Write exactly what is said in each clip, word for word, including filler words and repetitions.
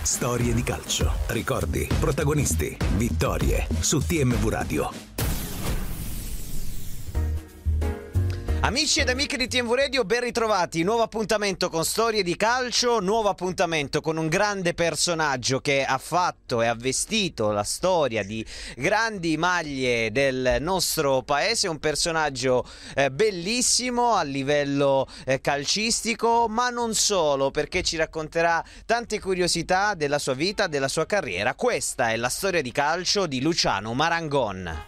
Storie di calcio, ricordi, protagonisti, vittorie su T M V Radio. Amici ed amiche di T M V Radio, ben ritrovati. Nuovo appuntamento con Storie di calcio, nuovo appuntamento con un grande personaggio che ha fatto e ha vestito la storia di grandi maglie del nostro paese, un personaggio eh, bellissimo a livello eh, calcistico, ma non solo, perché ci racconterà tante curiosità della sua vita, della sua carriera. Questa è la storia di calcio di Luciano Marangon.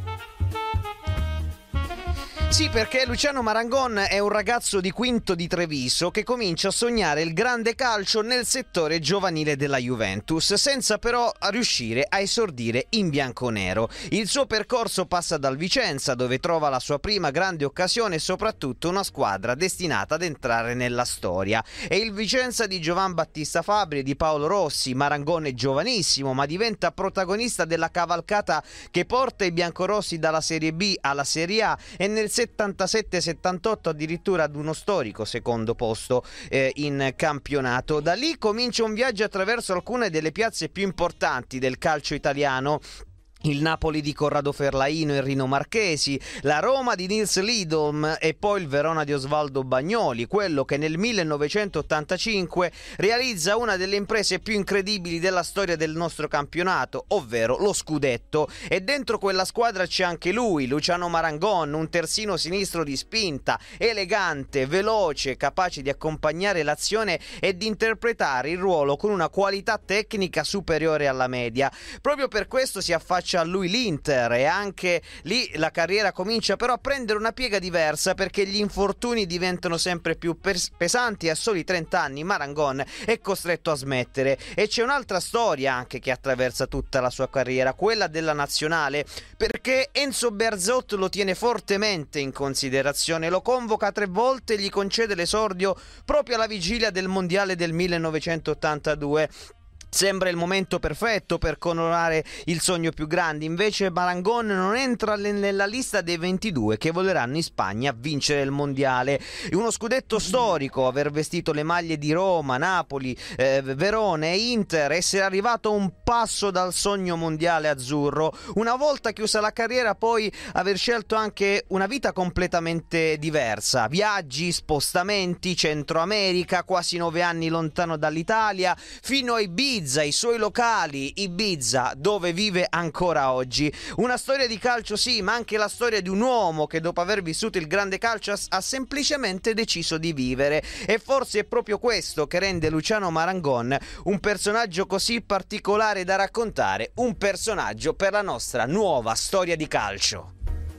Sì, perché Luciano Marangon è un ragazzo di Quinto di Treviso che comincia a sognare il grande calcio nel settore giovanile della Juventus, senza però riuscire a esordire in bianconero. Il suo percorso passa dal Vicenza, dove trova la sua prima grande occasione e soprattutto una squadra destinata ad entrare nella storia. È il Vicenza di Giovan Battista Fabri e di Paolo Rossi. Marangon è giovanissimo, ma diventa protagonista della cavalcata che porta i biancorossi dalla Serie B alla Serie A e nel settantasette settantotto addirittura ad uno storico secondo posto eh, in campionato. Da lì comincia un viaggio attraverso alcune delle piazze più importanti del calcio italiano. Il Napoli di Corrado Ferlaino e Rino Marchesi, la Roma di Nils Lidholm e poi il Verona di Osvaldo Bagnoli, quello che nel millenovecentottantacinque realizza una delle imprese più incredibili della storia del nostro campionato, ovvero lo scudetto. E dentro quella squadra c'è anche lui, Luciano Marangon, un terzino sinistro di spinta, elegante, veloce, capace di accompagnare l'azione e di interpretare il ruolo con una qualità tecnica superiore alla media. Proprio per questo si affaccia a lui l'Inter e anche lì la carriera comincia però a prendere una piega diversa, perché gli infortuni diventano sempre più pes- pesanti e a soli trenta anni Marangon è costretto a smettere. E c'è un'altra storia anche che attraversa tutta la sua carriera, quella della nazionale, perché Enzo Bearzot lo tiene fortemente in considerazione, lo convoca tre volte e gli concede l'esordio proprio alla vigilia del mondiale del millenovecentottantadue. Sembra il momento perfetto per coronare il sogno più grande, invece Marangon non entra nella lista dei ventidue che voleranno in Spagna a vincere il mondiale. Uno scudetto storico, aver vestito le maglie di Roma, Napoli, eh, Verona e Inter, essere arrivato a un passo dal sogno mondiale azzurro. Una volta chiusa la carriera poi aver scelto anche una vita completamente diversa, viaggi, spostamenti, Centro America, quasi nove anni lontano dall'Italia, fino a Ibiza, i suoi locali, Ibiza, dove vive ancora oggi. Una storia di calcio sì, ma anche la storia di un uomo che dopo aver vissuto il grande calcio ha, ha semplicemente deciso di vivere, e forse è proprio questo che rende Luciano Marangon un personaggio così particolare da raccontare, un personaggio per la nostra nuova storia di calcio.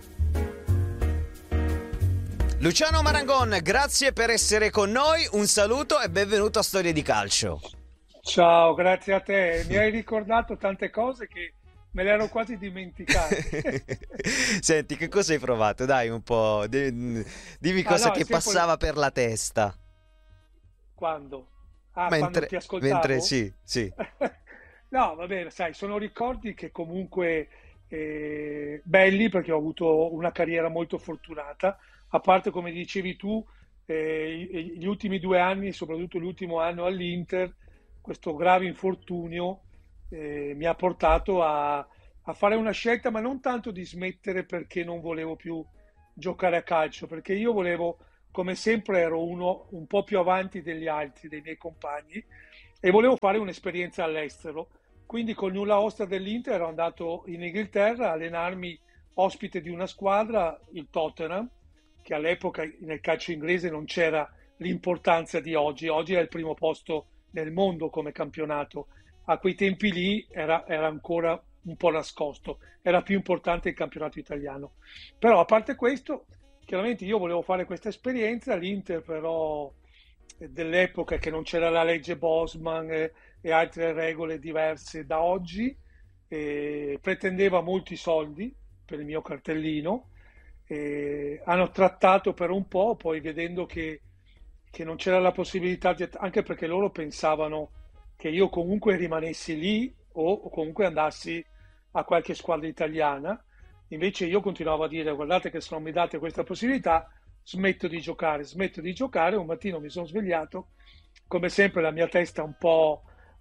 Luciano Marangon, grazie per essere con noi, un saluto e benvenuto a Storie di Calcio. Ciao, grazie a te. Mi hai ricordato tante cose che me le ero quasi dimenticate. Senti, che cosa hai provato? Dai, un po'. Dimmi Ah, cosa no, che sempre... passava per la testa. Quando? Ah, Mentre, quando ti ascoltavo? mentre sì, sì. No, va bene, sai, sono ricordi che comunque eh, belli, perché ho avuto una carriera molto fortunata, a parte, come dicevi tu, eh, gli ultimi due anni, soprattutto l'ultimo anno all'Inter, questo grave infortunio eh, mi ha portato a, a fare una scelta, ma non tanto di smettere perché non volevo più giocare a calcio, perché io volevo, come sempre, ero uno un po' più avanti degli altri, dei miei compagni, e volevo fare un'esperienza all'estero. Quindi con il nulla osta dell'Inter ero andato in Inghilterra a allenarmi ospite di una squadra, il Tottenham, che all'epoca nel calcio inglese non c'era l'importanza di oggi. Oggi è il primo posto nel mondo come campionato. A quei tempi lì era, era ancora un po' nascosto, era più importante il campionato italiano. Però a parte questo, chiaramente io volevo fare questa esperienza, l'Inter però dell'epoca, che non c'era la legge Bosman e, e altre regole diverse da oggi, e pretendeva molti soldi per il mio cartellino, e hanno trattato per un po', poi vedendo che che non c'era la possibilità di, anche perché loro pensavano che io comunque rimanessi lì o comunque andassi a qualche squadra italiana. Invece io continuavo a dire: guardate che se non mi date questa possibilità smetto di giocare, smetto di giocare. Un mattino mi sono svegliato, come sempre la mia testa un po'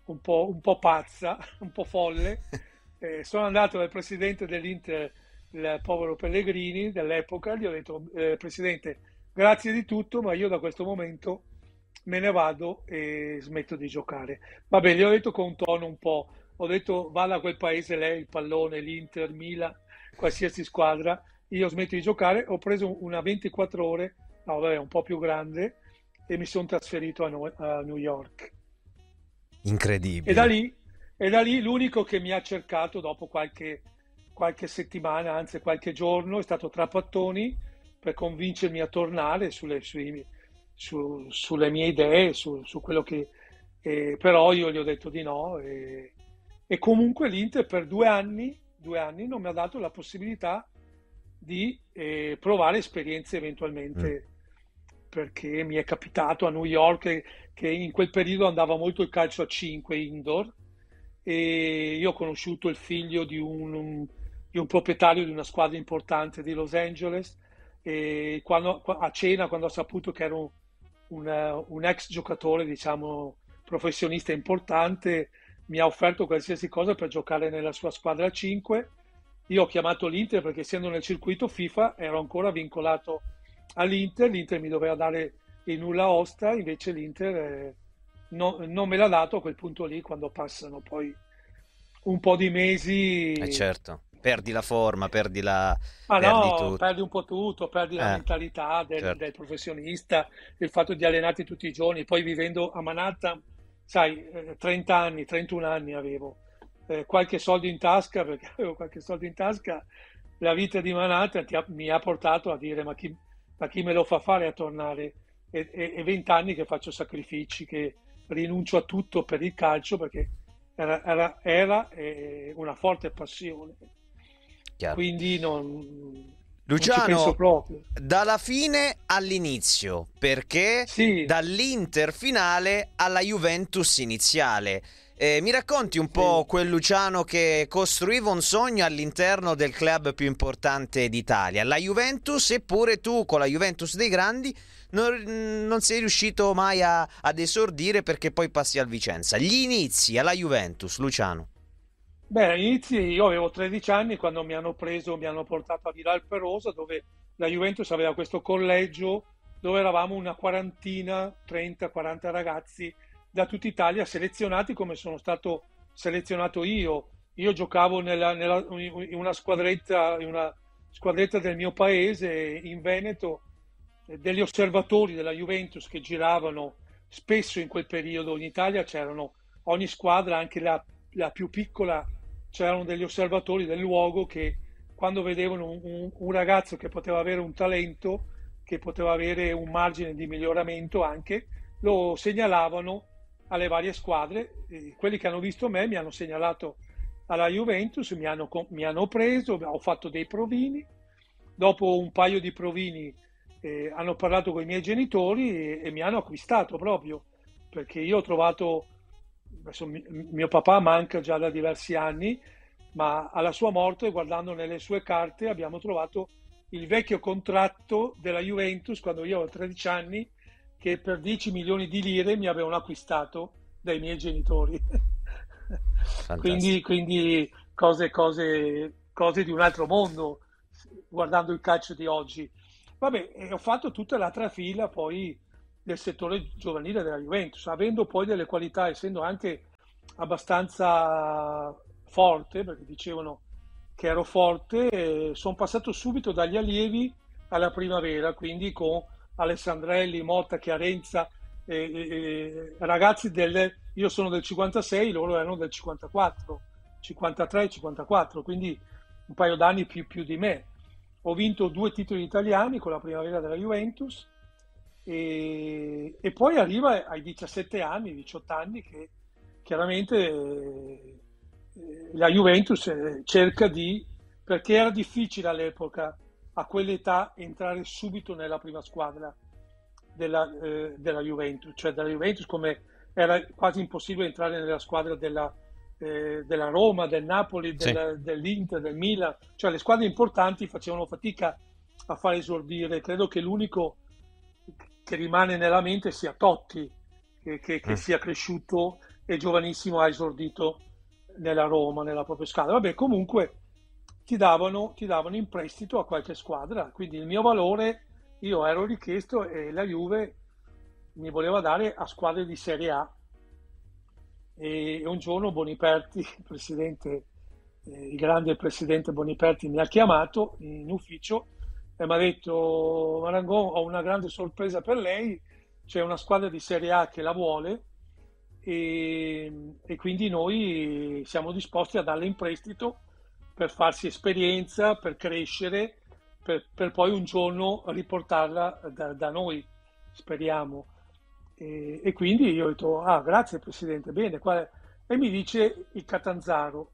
un po', un po' pazza, un po' folle. Eh, sono andato dal presidente dell'Inter, il povero Pellegrini dell'epoca, gli ho detto, eh, Presidente, grazie di tutto, ma io da questo momento me ne vado e smetto di giocare. Vabbè, gli ho detto con un tono un po', ho detto vada a quel paese lei, il pallone, l'Inter, Milan, qualsiasi squadra, io smetto di giocare, ho preso una ventiquattro ore, no vabbè, un po' più grande, e mi sono trasferito a, No- a New York. E da Incredibile. lì, e da lì l'unico che mi ha cercato dopo qualche, qualche settimana, anzi qualche giorno, è stato Trapattoni per convincermi a tornare sulle, sui- su- sulle mie idee, su, su quello che... eh, però io gli ho detto di no. E, e comunque l'Inter per due anni, due anni non mi ha dato la possibilità di eh, provare esperienze Mm. eventualmente, perché mi è capitato a New York che, che in quel periodo andava molto il calcio a cinque indoor, e io ho conosciuto il figlio di un, un- di un proprietario di una squadra importante di Los Angeles, e quando, a cena, quando ho saputo che ero un, un ex giocatore, diciamo, professionista importante, mi ha offerto qualsiasi cosa per giocare nella sua squadra a cinque. Io ho chiamato l'Inter perché, essendo nel circuito FIFA, ero ancora vincolato all'Inter, l'Inter mi doveva dare il nulla osta, invece l'Inter eh, no- non me l'ha dato a quel punto lì, quando passano poi un po' di Eh mesi. certo, perdi la forma, perdi la... Ma perdi no, tutto. perdi un po' tutto, perdi la Eh, mentalità del, certo. del professionista, il fatto di allenarti tutti i giorni, poi vivendo a Manhattan, sai, eh, trenta anni, trentuno anni avevo, eh, qualche soldo in tasca, perché avevo qualche soldo in tasca, la vita di Manhattan ti ha- mi ha portato a dire ma chi, ma chi me lo fa fare a tornare? E e- e vent'anni che faccio sacrifici, che rinuncio a tutto per il calcio, perché era, era- era, eh, una forte passione, Chiaro. quindi non, non ci penso Luciano, proprio. dalla fine all'inizio, perché Sì, dall'Inter finale alla Juventus iniziale. Eh, mi racconti un po' sì. quel Luciano che costruiva un sogno all'interno del club più importante d'Italia, la Juventus, eppure tu con la Juventus dei grandi non, non sei riuscito mai a- ad esordire, perché poi passi al Vicenza. Gli inizi alla Juventus, Luciano. Beh, all'inizio io avevo tredici anni quando mi hanno preso, mi hanno portato a Viral Perosa, dove la Juventus aveva questo collegio dove eravamo una quarantina, trenta quaranta ragazzi da tutta Italia, selezionati come sono stato selezionato io. Io giocavo nella- nella- in una squadretta, in una squadretta del mio paese, in Veneto, eh, degli osservatori della Juventus che giravano spesso in quel periodo in Italia. C'erano ogni squadra, anche la la più piccola, c'erano degli osservatori del luogo che, quando vedevano un, un- un ragazzo che poteva avere un talento, che poteva avere un margine di miglioramento anche, lo segnalavano alle varie squadre. E quelli che hanno visto me mi hanno segnalato alla Juventus, mi hanno, co- mi hanno preso, ho fatto dei provini. Dopo un paio di provini eh, hanno parlato con i miei genitori e, e mi hanno acquistato proprio, perché io ho trovato, adesso mi- mio papà manca già da diversi anni, ma alla sua morte, guardando nelle sue carte, abbiamo trovato il vecchio contratto della Juventus quando io avevo tredici anni, che per dieci milioni di lire mi avevano acquistato dai miei genitori. Quindi, Fantastico. quindi cose, cose, cose di un altro mondo, guardando il calcio di oggi. Vabbè, e ho fatto tutta l'altra fila poi del settore giovanile della Juventus, avendo poi delle qualità, essendo anche abbastanza forte, perché dicevano che ero forte, sono passato subito dagli allievi alla primavera, quindi con Alessandrelli, Motta, Chiarenza, eh, eh, ragazzi del... Io sono del cinquantasei, loro erano del cinquantaquattro, cinquantatré, cinquantaquattro, quindi un paio d'anni più, più di me. Ho vinto due titoli italiani con la primavera della Juventus, e, e poi arriva ai diciassette anni, diciotto anni, che chiaramente eh, eh, la Juventus eh, cerca di, perché era difficile all'epoca, a quell'età, entrare subito nella prima squadra della, eh, della Juventus, cioè della Juventus, come era quasi impossibile entrare nella squadra della, eh, della Roma, del Napoli, Sì. del- dell'Inter, del Milan, cioè le squadre importanti facevano fatica a far esordire. Credo che l'unico che rimane nella mente sia Totti, che, che- che Mm. sia cresciuto e giovanissimo ha esordito nella Roma, nella propria squadra. Vabbè, comunque ti davano, ti davano in prestito a qualche squadra, quindi il mio valore, io ero richiesto e la Juve mi voleva dare a squadre di Serie A. E un giorno Boniperti, il presidente, eh, il grande presidente Boniperti, mi ha chiamato in ufficio e mi ha detto: Marangon, ho una grande sorpresa per lei, c'è una squadra di Serie A che la vuole e, e quindi noi siamo disposti a darle in prestito per farsi esperienza, per crescere, per, per poi un giorno riportarla da, da noi, speriamo. E, e quindi io ho detto: ah, grazie Presidente, bene. Qual è? E mi dice il Catanzaro.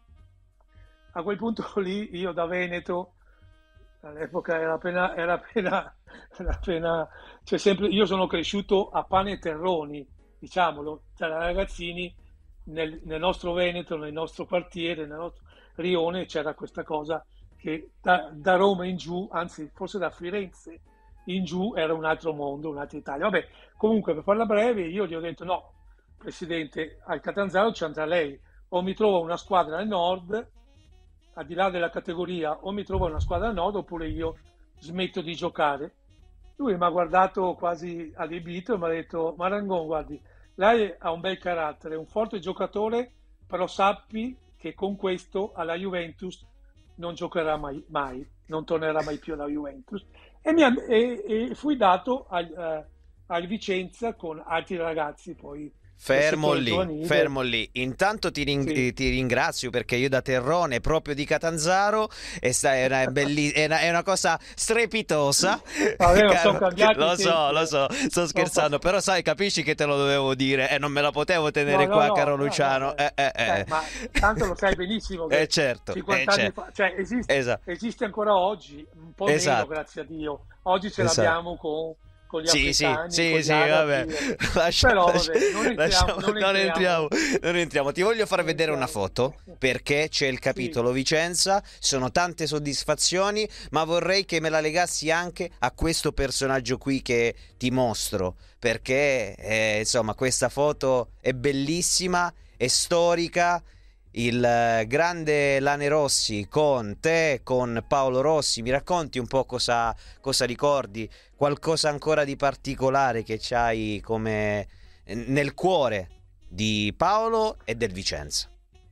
A quel punto lì io da Veneto, all'epoca era appena, era appena, era appena cioè sempre, io sono cresciuto a pane e terroni, diciamolo, tra ragazzini nel, nel nostro Veneto, nel nostro quartiere, nel nostro rione c'era questa cosa che da, da Roma in giù, anzi forse da Firenze in giù era un altro mondo, un'altra Italia. Vabbè, comunque per farla breve io gli ho detto: no, Presidente, al Catanzaro ci andrà lei, o mi trovo una squadra al nord, al di là della categoria, o mi trovo una squadra al nord oppure io smetto di giocare. Lui mi ha guardato quasi allibito e mi ha detto: Marangon, guardi, lei ha un bel carattere, è un forte giocatore, però sappi che con questo alla Juventus non giocherà mai, mai non tornerà mai più alla Juventus. E, mi ha, e, e fui dato al, uh, al Vicenza con altri ragazzi poi. Fermo lì, fermo lì. Intanto ti, ring- sì. ti ringrazio perché io da terrone proprio di Catanzaro e sta- è, una belli- è, una, è una cosa strepitosa. Vabbè, sono cambiati lo i so, tempi, lo so, sto scherzando, però sai, capisci che te lo dovevo dire e eh, non me la potevo tenere no, no, qua, no, caro no, Luciano. no, Eh, eh, eh. eh, ma tanto lo sai benissimo che eh, certo, cinquanta eh, anni certo. fa, cioè esiste, Esatto. esiste ancora oggi, un po' Esatto. meno, grazie a Dio. Oggi ce Esatto. l'abbiamo con con gli sì, africani, sì, con gli sì, arabi, vabbè. Lascia, però lascia, vabbè, non entriamo, lasciamo, non non, entriamo. entriamo, non entriamo. Ti voglio far Non vedere una entriamo. foto perché c'è il capitolo Sì. Vicenza, sono tante soddisfazioni, ma vorrei che me la legassi anche a questo personaggio qui che ti mostro, perché eh, insomma questa foto è bellissima, è storica. Il grande Lane Rossi con te, con Paolo Rossi, mi racconti un po' cosa, cosa ricordi? Qualcosa ancora di particolare che c'hai come nel cuore di Paolo e del Vicenza?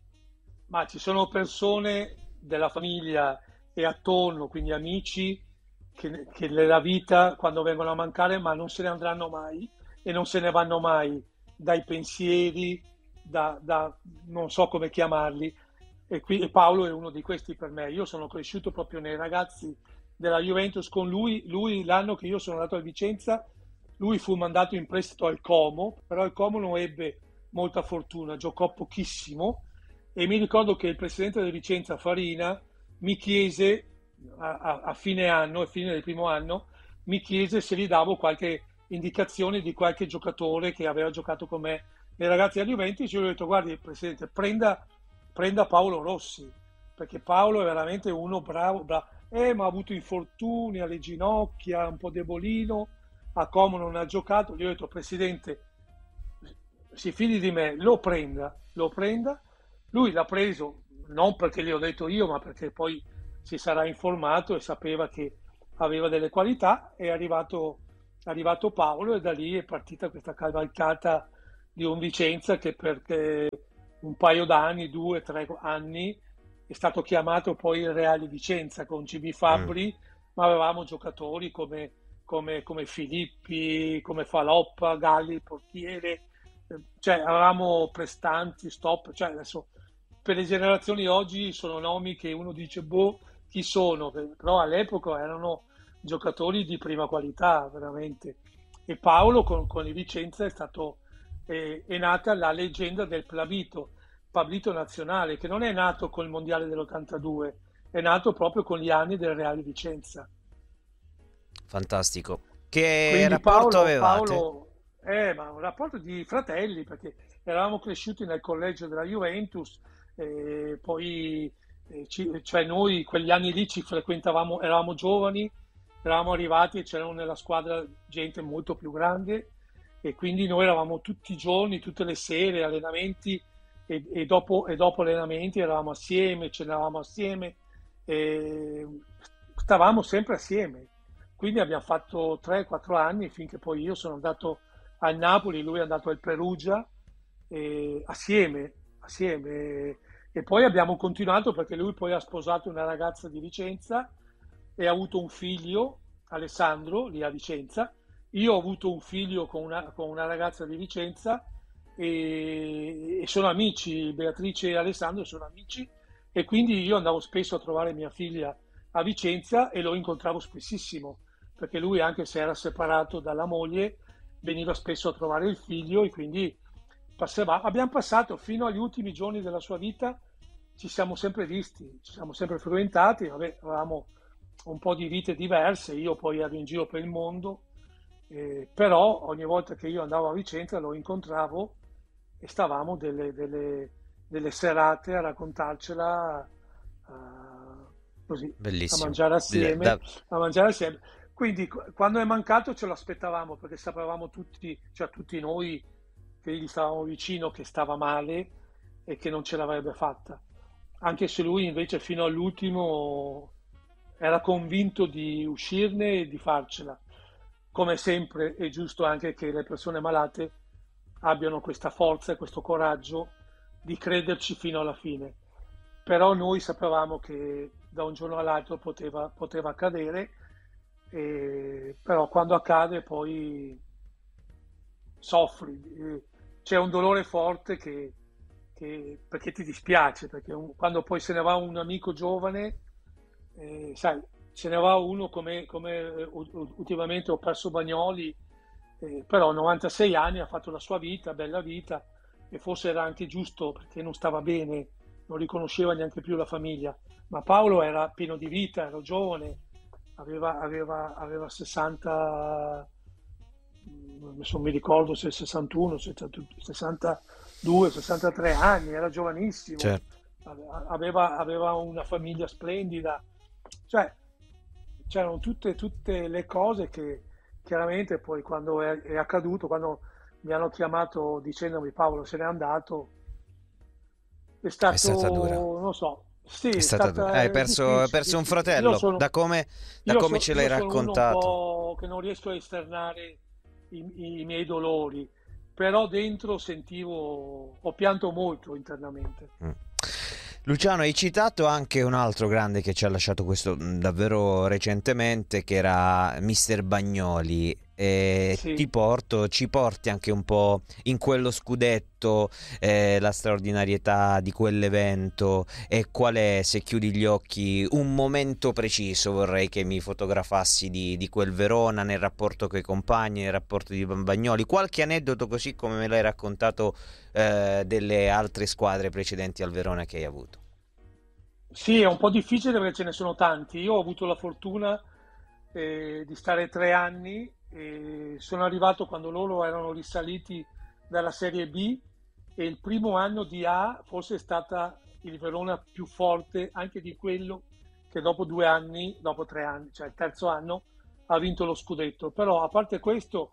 Ma ci sono persone della famiglia e attorno, quindi amici, che, che nella vita quando vengono a mancare, ma non se ne andranno mai e non se ne vanno mai dai pensieri, da, da non so come chiamarli, e, qui, e Paolo è uno di questi per me. Io sono cresciuto proprio nei ragazzi della Juventus con lui, lui l'anno che io sono andato a Vicenza, lui fu mandato in prestito al Como, però il Como non ebbe molta fortuna, giocò pochissimo e mi ricordo che il presidente del Vicenza, Farina, mi chiese a, a, a fine anno, a fine del primo anno, mi chiese se gli davo qualche indicazione di qualche giocatore che aveva giocato con me nei ragazzi della Juventus. Io gli ho detto: guardi Presidente, prenda, prenda Paolo Rossi, perché Paolo è veramente uno bravo, bravo. Eh, ma ha avuto infortuni alle ginocchia, un po' debolino, a Como non ha giocato. Gli ho detto: Presidente, si fidi di me, lo prenda, lo prenda. Lui l'ha preso, non perché gli ho detto io, ma perché poi si sarà informato e sapeva che aveva delle qualità. È arrivato, è arrivato Paolo e da lì è partita questa cavalcata di un Vicenza che per un paio d'anni, due, tre anni, è stato chiamato poi il Reale Vicenza con G B Fabbri, mm. ma avevamo giocatori come, come, come Filippi, come Faloppa, Galli, portiere, cioè avevamo prestanti, stop, cioè adesso per le generazioni oggi sono nomi che uno dice boh, chi sono, però all'epoca erano giocatori di prima qualità veramente. E Paolo con, con il Vicenza è stato è, è nata la leggenda del Pablito, Pablito nazionale, che non è nato col mondiale dell'ottantadue, è nato proprio con gli anni del Reale Vicenza. Fantastico. Che Quindi rapporto Paolo, avevate? Paolo eh, ma un rapporto di fratelli, perché eravamo cresciuti nel collegio della Juventus, e poi eh, ci, cioè noi quegli anni lì ci frequentavamo, eravamo giovani, eravamo arrivati e c'erano nella squadra gente molto più grande e quindi noi eravamo tutti i giorni, tutte le sere, allenamenti e, e dopo, e dopo allenamenti eravamo assieme, cenavamo assieme, e stavamo sempre assieme. Quindi abbiamo fatto tre quattro anni finché poi io sono andato al Napoli, lui è andato al Perugia, e assieme, assieme. E poi abbiamo continuato perché lui poi ha sposato una ragazza di Vicenza e ha avuto un figlio, Alessandro, lì a Vicenza. Io ho avuto un figlio con una, con una ragazza di Vicenza e, e sono amici, Beatrice e Alessandro sono amici e quindi io andavo spesso a trovare mia figlia a Vicenza e lo incontravo spessissimo, perché lui anche se era separato dalla moglie veniva spesso a trovare il figlio e quindi passava, abbiamo passato fino agli ultimi giorni della sua vita, ci siamo sempre visti, ci siamo sempre frequentati, vabbè, avevamo un po' di vite diverse, io poi ero in giro per il mondo, eh, però ogni volta che io andavo a Vicenza lo incontravo e stavamo delle, delle- delle serate a raccontarcela, eh, così, a Bellissimo. mangiare Le- assieme, da- a mangiare assieme. Quindi qu- quando è mancato ce lo aspettavamo perché sapevamo tutti, cioè tutti noi che gli stavamo vicino che stava male e che non ce l'avrebbe fatta. Anche se lui invece fino all'ultimo era convinto di uscirne e di farcela. Come sempre è giusto anche che le persone malate abbiano questa forza e questo coraggio di crederci fino alla fine. Però noi sapevamo che da un giorno all'altro poteva, poteva accadere, e- però quando accade poi soffri, eh, c'è un dolore forte che, che- perché ti dispiace, perché un- quando poi se ne va un amico giovane, eh, sai, se ne va uno come, come, eh, u- ultimamente ho perso Bagnoli, eh, però a novantasei anni ha fatto la sua vita, bella vita, e forse era anche giusto perché non stava bene, non riconosceva neanche più la famiglia, ma Paolo era pieno di vita, era giovane, aveva, aveva, aveva sessanta, adesso non mi ricordo se sessantuno, sessantadue, sessantatré anni, era giovanissimo, certo. aveva, aveva una famiglia splendida, cioè c'erano tutte, tutte le cose che chiaramente poi quando è, è accaduto, quando mi hanno chiamato dicendomi Paolo se n'è andato, è È stato, stata dura. non so, sì, È è stata dura. Eh, stata Hai è perso, hai difficile, perso un difficile. Io fratello, sono, da come, da io come so- ce io l'hai sono uno un raccontato. po' che non riesco a esternare i, i miei dolori, però dentro sentivo, ho pianto molto internamente. Mm. Luciano, hai citato anche un altro grande che ci ha lasciato questo mh, davvero recentemente, che era mister Bagnoli. E Sì. ti porto, ci porti anche un po' in quello scudetto, eh, la straordinarietà di quell'evento e qual è, se chiudi gli occhi, un momento preciso vorrei che mi fotografassi di, di quel Verona nel rapporto con i compagni, nel rapporto di Bagnoli, qualche aneddoto così come me l'hai raccontato eh, delle altre squadre precedenti al Verona che hai avuto. Sì, è un po' difficile perché ce ne sono tanti. Io ho avuto la fortuna eh, di stare tre anni e sono arrivato quando loro erano risaliti dalla Serie B e il primo anno di A forse è stata il Verona più forte anche di quello che dopo due anni, dopo tre anni, cioè il terzo anno, ha vinto lo scudetto. Però a parte questo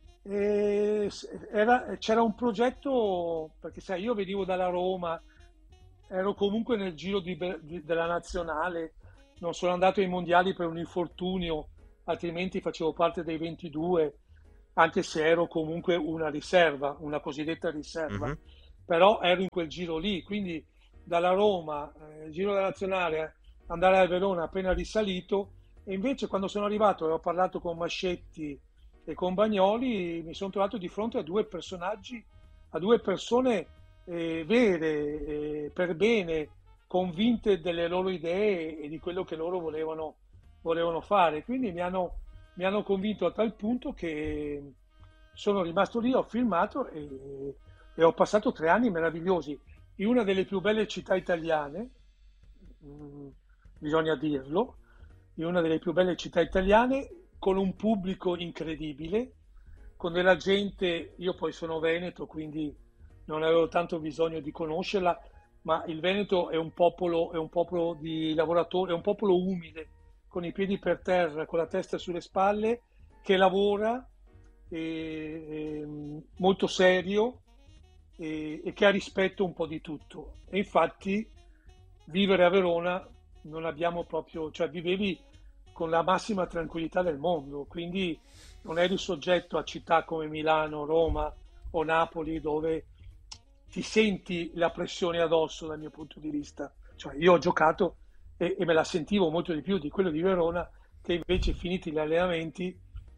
eh, era- c'era un progetto, perché sai, io venivo dalla Roma, ero comunque nel giro di Be- di- della nazionale, non sono andato ai mondiali per un infortunio, altrimenti facevo parte dei ventidue, anche se ero comunque una riserva, una cosiddetta riserva, Mhm. però ero in quel giro lì, quindi dalla Roma, eh, giro della nazionale, andare al Verona appena risalito, e invece quando sono arrivato e ho parlato con Mascetti e con Bagnoli, mi sono trovato di fronte a due personaggi, a due persone eh, vere, eh, per bene, convinte delle loro idee e di quello che loro volevano, volevano fare. Quindi mi hanno, mi hanno convinto a tal punto che sono rimasto lì, ho filmato e, e ho passato tre anni meravigliosi in una delle più belle città italiane, mm, bisogna dirlo, in una delle più belle città italiane, con un pubblico incredibile, con della gente, io poi sono veneto, quindi non avevo tanto bisogno di conoscerla, ma il Veneto è un popolo, è un popolo di lavoratori, è un popolo umile, con i piedi per terra, con la testa sulle spalle, che lavora e, e, molto serio e, e che ha rispetto un po' di tutto. E infatti vivere a Verona non abbiamo proprio, cioè vivevi con la massima tranquillità del mondo, quindi non eri soggetto a città come Milano, Roma o Napoli dove ti senti la pressione addosso dal mio punto di vista. Cioè, io ho giocato e, e me la sentivo molto di più di quello di Verona, che invece finiti gli allenamenti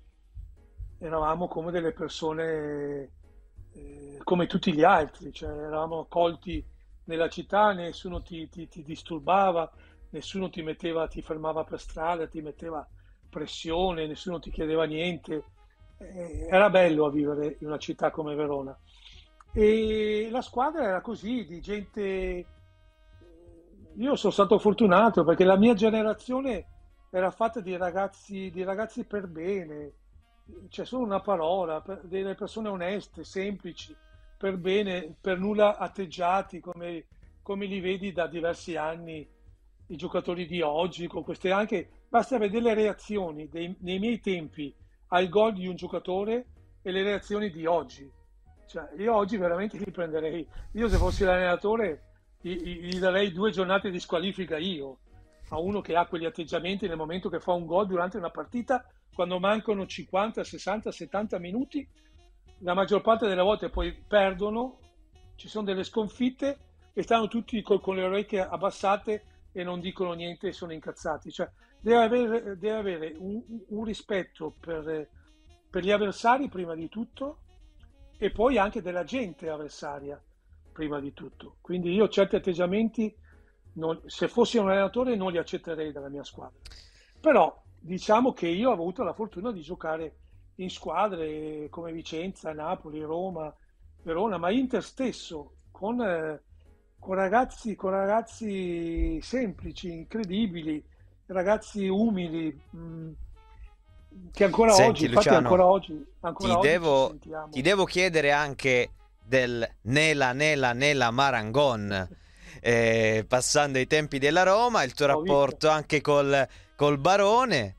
eravamo come delle persone eh, come tutti gli altri, cioè eravamo accolti nella città, nessuno ti, ti- ti disturbava, nessuno ti metteva, ti fermava per strada, ti metteva pressione, nessuno ti chiedeva niente. Eh, era bello a vivere in una città come Verona. E la squadra era così, di gente. Io sono stato fortunato perché la mia generazione era fatta di ragazzi, di ragazzi per bene, c'è solo una parola, per- delle persone oneste, semplici, per bene, per nulla atteggiati come, come li vedi da diversi anni i giocatori di oggi, con queste anche, basta vedere le reazioni dei- nei miei tempi al gol di un giocatore e le reazioni di oggi. Cioè, io oggi veramente li prenderei. Io se fossi l'allenatore gli, gli- gli darei due giornate di squalifica io a uno che ha quegli atteggiamenti nel momento che fa un gol durante una partita, quando mancano cinquanta, sessanta, settanta minuti, la maggior parte delle volte poi perdono, ci sono delle sconfitte e stanno tutti col- con le orecchie abbassate e non dicono niente e sono incazzati. Cioè, deve avere, deve avere un, un rispetto per, per gli avversari prima di tutto e poi anche della gente avversaria prima di tutto. Quindi io certi atteggiamenti, non- se fossi un allenatore, non li accetterei dalla mia squadra. Però diciamo che io ho avuto la fortuna di giocare in squadre come Vicenza, Napoli, Roma, Verona, ma Inter stesso, con, eh, con ragazzi, con ragazzi semplici, incredibili, ragazzi umili, mh, che ancora oggi, Senti infatti Luciano, ancora oggi, ancora ti oggi ci devo, ti sentiamo. devo chiedere anche del Nela Nela Nela Marangon, eh, passando ai tempi della Roma, il tuo Ho visto. rapporto anche col, col Barone,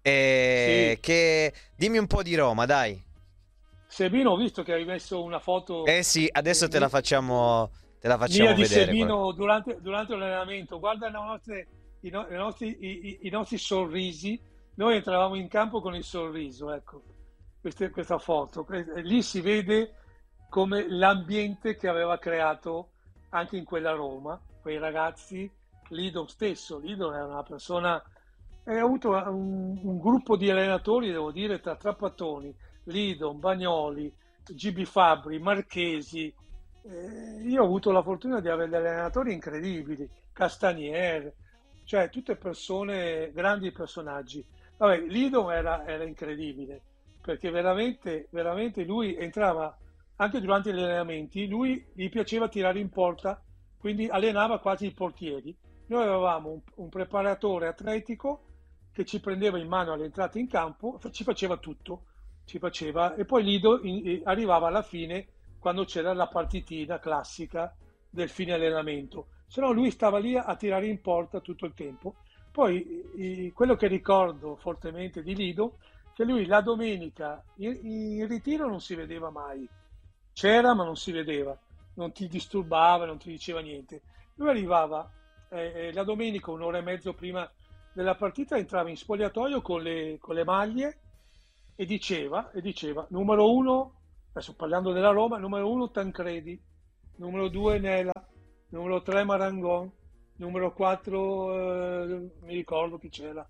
eh, Sì, che dimmi un po' di Roma, dai. Sebino, ho visto che hai messo una foto Eh sì, eh, adesso te la mi- facciamo, te la mia facciamo di vedere quella. Sebino durante, durante l'allenamento. Guarda le nostre- i, no- i nostri, i- i- i nostri sorrisi. Noi entravamo in campo con il sorriso, ecco, queste- questa foto. Que- e lì si vede come l'ambiente che aveva creato anche in quella Roma, quei ragazzi, Lido stesso. Lido era una persona, e ha avuto un, un gruppo di allenatori, devo dire, tra Trapattoni, Lido, Bagnoli, G B Fabbri, Marchesi. Eh, io ho avuto la fortuna di avere degli allenatori incredibili, Castanier, cioè tutte persone, grandi personaggi. Vabbè, Lido era, era incredibile, perché veramente, veramente lui entrava anche durante gli allenamenti, lui gli piaceva tirare in porta, quindi allenava quasi i portieri. Noi avevamo un, un preparatore atletico che ci prendeva in mano all'entrata in campo, ci faceva tutto, ci faceva, e poi Lido in- eh, arrivava alla fine quando c'era la partitina classica del fine allenamento. Se no lui stava lì a tirare in porta tutto il tempo. Poi i- quello che ricordo fortemente di Lido, che lui la domenica in, in ritiro non si vedeva mai, c'era ma non si vedeva, non ti disturbava, non ti diceva niente. Lui arrivava eh, eh, la domenica un'ora e mezzo prima della partita, entrava in spogliatoio con le, con le maglie e diceva, e diceva, numero uno, adesso parlando della Roma, numero uno Tancredi, numero due Nela, numero tre Marangon, numero quattro eh, mi ricordo chi c'era,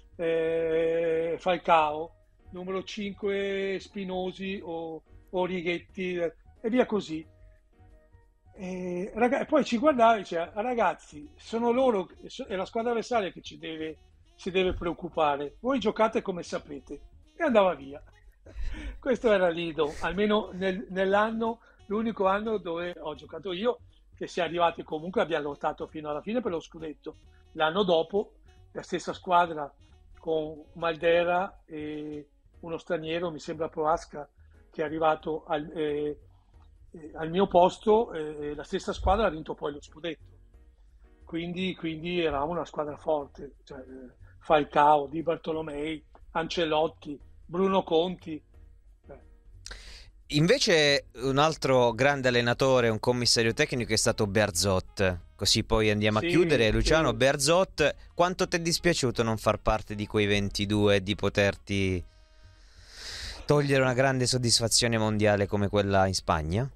eh, Falcao, numero cinque Spinosi o, o Righetti eh, e via così. E, raga- e poi ci guardava e diceva, ragazzi, sono loro, è la squadra avversaria che ci deve, si deve preoccupare, voi giocate come sapete. E andava via. Questo era Lido, almeno nel- nell'anno, l'unico anno dove ho giocato io, che si è arrivati comunque, abbiamo lottato fino alla fine per lo scudetto. L'anno dopo, la stessa squadra con Maldera e uno straniero, mi sembra Proasca, che è arrivato al, eh, eh, al mio posto, eh, la stessa squadra ha vinto poi lo scudetto. Quindi, quindi eravamo una squadra forte, cioè, eh, Falcao, Di Bartolomei, Ancelotti, Bruno Conti. eh. Invece un altro grande allenatore, un commissario tecnico è stato Bearzot. Così poi andiamo a chiudere. Sì, Luciano, sì. Bearzot, quanto ti è dispiaciuto non far parte di quei ventidue e di poterti togliere una grande soddisfazione mondiale come quella in Spagna?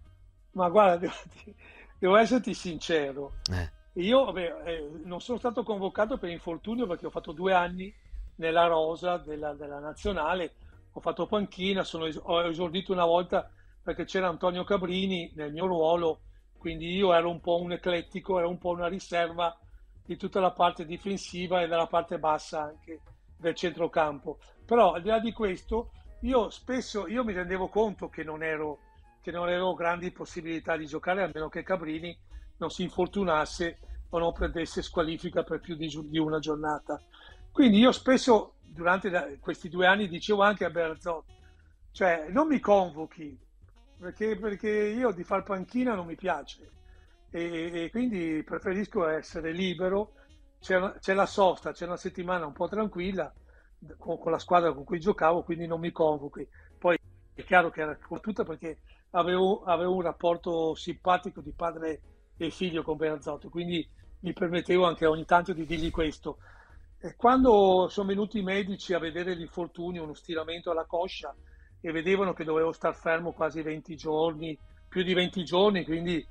Ma guarda, devo, devo esserti sincero. Eh, Io vabbè, eh, non sono stato convocato per infortunio perché ho fatto due anni nella rosa della, della nazionale, ho fatto panchina, sono es- ho esordito una volta perché c'era Antonio Cabrini nel mio ruolo, quindi io ero un po' un eclettico, ero un po' una riserva di tutta la parte difensiva e della parte bassa anche del centrocampo. Però al di là di questo, io spesso io mi rendevo conto che non ero, che non avevo grandi possibilità di giocare, a meno che Cabrini non si infortunasse o non prendesse squalifica per più di, di una giornata. Quindi io spesso durante la- questi due anni dicevo anche a Bearzot, cioè non mi convochi, perché, perché io di far panchina non mi piace e, e quindi preferisco essere libero, c'è, una- c'è la sosta, c'è una settimana un po' tranquilla con, con la squadra con cui giocavo, quindi non mi convochi. Poi è chiaro che era tutta perché avevo, avevo un rapporto simpatico di padre e figlio con Bearzotto, quindi mi permettevo anche ogni tanto di dirgli questo. E quando sono venuti i medici a vedere l'infortunio, uno stiramento alla coscia, e vedevano che dovevo star fermo quasi venti giorni, più di venti giorni, quindi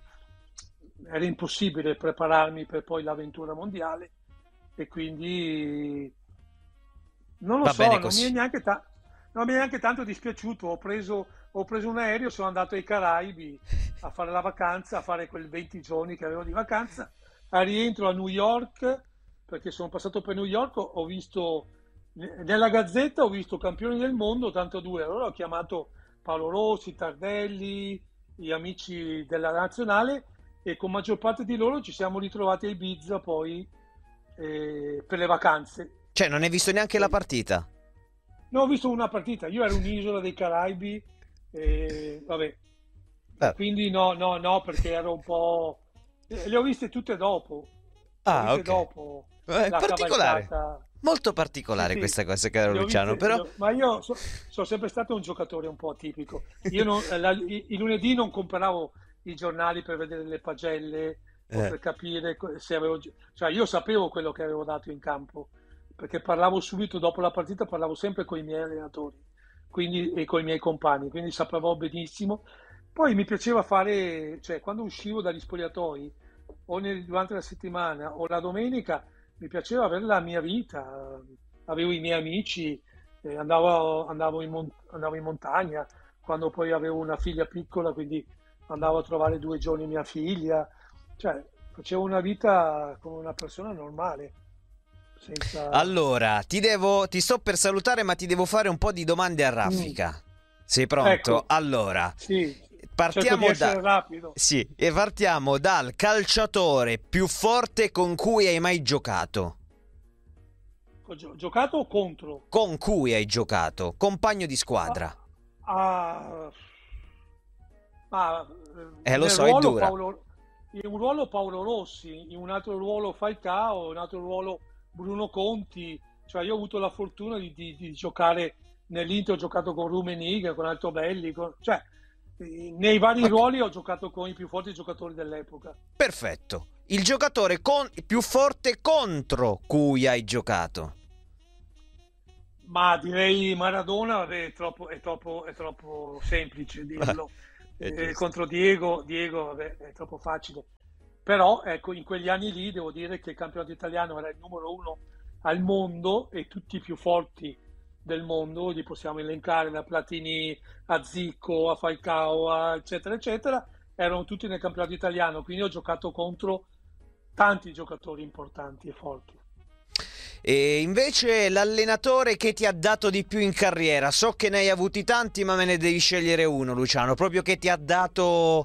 era impossibile prepararmi per poi l'avventura mondiale e quindi non lo va bene so, non mi è così. neanche, ta- non mi è neanche tanto dispiaciuto. Ho preso, ho preso un aereo, sono andato ai Caraibi a fare la vacanza, a fare quei venti giorni che avevo di vacanza. A rientro a New York, perché sono passato per New York, ho ho visto nella Gazzetta, ho visto campioni del mondo, tanto due. Allora ho chiamato Paolo Rossi, Tardelli, gli amici della nazionale e con maggior parte di loro ci siamo ritrovati a Ibiza poi eh, per le vacanze. Cioè, non hai visto neanche la E- partita? No, ho visto una partita, io ero un'isola dei Caraibi, e, vabbè, e Ah, quindi no, no, no, perché ero un po'. eh, Le ho viste tutte dopo, le ho ah, viste ok. dopo Eh, la particolare. cavalcata. Molto Sì, particolare sì, questa cosa, caro le ho Luciano, viste, però... le ho- ma io so- sono sempre stato un giocatore un po' atipico. Io non- la- i, i lunedì non compravo i giornali per vedere le pagelle o Eh. per capire co- se avevo. gi- Cioè, io sapevo quello che avevo dato in campo, perché parlavo subito dopo la partita, parlavo sempre con i miei allenatori quindi, e con i miei compagni, quindi sapevo benissimo. Poi mi piaceva fare, cioè, quando uscivo dagli spogliatoi, o nel- durante la settimana o la domenica, mi piaceva avere la mia vita, avevo i miei amici, eh, andavo, andavo in mon- andavo in montagna, quando poi avevo una figlia piccola, quindi andavo a trovare due giorni mia figlia, cioè facevo una vita come una persona normale, senza. Allora, ti devo, ti sto per salutare, ma ti devo fare un po' di domande a Mm, raffica. Sei pronto? ecco, Allora, sì, cerco di partiamo da... essere rapido. Sì, e partiamo dal calciatore più forte con cui hai mai giocato. Ho gio- giocato contro. Con cui hai giocato. Compagno di Ah, squadra. ah, ma Eh, eh, lo nel so, è ruolo dura. Paolo, in un ruolo Paolo Rossi, in un altro ruolo Falcao, in un altro ruolo Bruno Conti, cioè io ho avuto la fortuna di, di- di giocare nell'Inter, ho giocato con Rummenigge, con Altobelli, con- cioè eh, nei vari Ok, ruoli ho giocato con i più forti giocatori dell'epoca. perfetto. Il giocatore con- più forte contro cui hai giocato. Ma direi Maradona, vabbè, è troppo, è troppo- è troppo semplice dirlo. È Eh, giusto. contro Diego, Diego, vabbè, è troppo facile. Però ecco, in quegli anni lì devo dire che il campionato italiano era il numero uno al mondo e tutti i più forti del mondo, li possiamo elencare da Platini a Zico, a Falcao, a eccetera, eccetera, erano tutti nel campionato italiano, quindi ho giocato contro tanti giocatori importanti e forti. E invece l'allenatore che ti ha dato di più in carriera. So che ne hai avuti tanti, ma me ne devi scegliere uno, Luciano. Proprio che ti ha dato...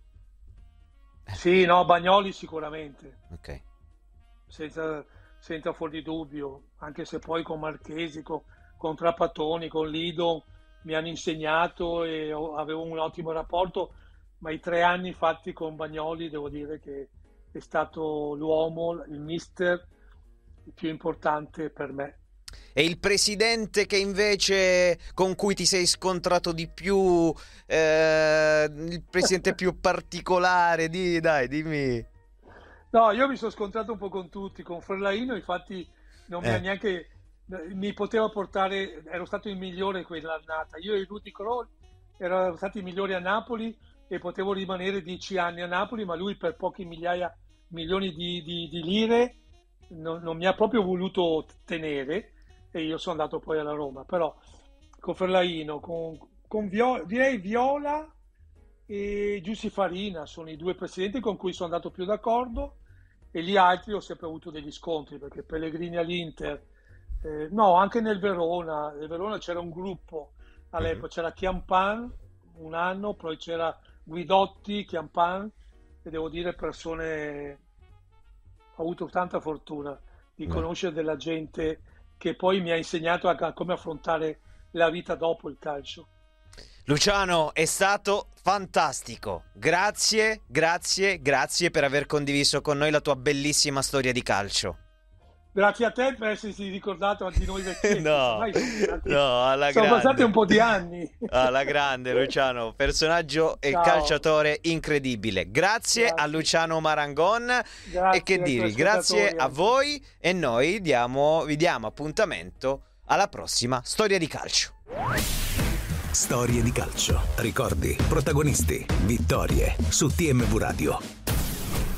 Sì, no, Bagnoli sicuramente. Ok. senza, senza fuori dubbio, anche se poi con Marchesi, con, con Trapattoni, con Lido mi hanno insegnato e ho- avevo un ottimo rapporto, ma i tre anni fatti con Bagnoli devo dire che è stato l'uomo, il mister più importante per me. E il presidente che invece con cui ti sei scontrato di più, eh, il presidente più particolare, di, dai, dimmi. No, io mi sono scontrato un po' con tutti, con Ferlaino, infatti non mi ha Eh. neanche, mi poteva portare, ero stato il migliore quell'annata. Io e Rudy Kroll erano stati i migliori a Napoli e potevo rimanere dieci anni a Napoli, ma lui per pochi migliaia, milioni di, di- di lire non, non mi ha proprio voluto tenere e io sono andato poi alla Roma. Però con Ferlaino, con, con Vio- direi Viola e Giussi Farina sono i due presidenti con cui sono andato più d'accordo, e gli altri ho sempre avuto degli scontri perché Pellegrini all'Inter, eh, no, anche nel Verona, nel Verona c'era un gruppo all'epoca, Mhm. c'era Chiampan un anno, poi c'era Guidotti, Chiampan, e devo dire persone, ho avuto tanta fortuna di Beh. conoscere della gente che poi mi ha insegnato a, a come affrontare la vita dopo il calcio. Luciano, è stato fantastico. Grazie, grazie, grazie per aver condiviso con noi la tua bellissima storia di calcio. Grazie a te per essersi ricordato di noi vecchietti. No, Ormai sono passati, no, alla sono passati grande. un po' di anni. Alla grande, Luciano, personaggio e Ciao. calciatore incredibile. Grazie, a Grazie. Luciano Marangon. Grazie E che ai tuoi dirvi, grazie ascoltatori a anche. voi, e noi diamo, vi diamo appuntamento alla prossima storia di calcio. Storie di calcio, ricordi, protagonisti, vittorie su T M V Radio.